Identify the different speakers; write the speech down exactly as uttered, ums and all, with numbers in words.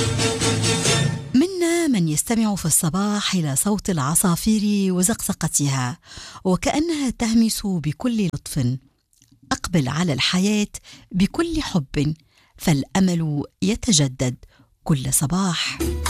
Speaker 1: منا من يستمع في الصباح إلى صوت العصافير وزقزقتها وكأنها تهمس بكل لطف: أقبل على الحياة بكل حب، فالأمل يتجدد كل صباح.